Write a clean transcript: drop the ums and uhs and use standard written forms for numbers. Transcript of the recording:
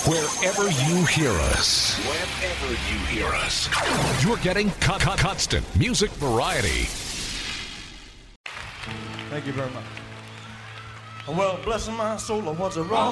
Wherever you hear us. You're getting constant music variety. Thank you very much. Well, bless my soul, what's wrong?